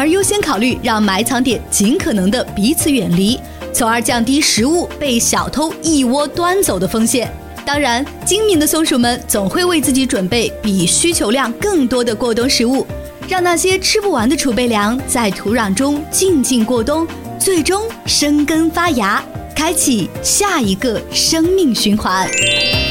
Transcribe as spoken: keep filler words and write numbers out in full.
而优先考虑让埋藏点尽可能的彼此远离，从而降低食物被小偷一窝端走的风险。当然，精明的松鼠们总会为自己准备比需求量更多的过冬食物，让那些吃不完的储备粮在土壤中静静过冬，最终生根发芽，开启下一个生命循环。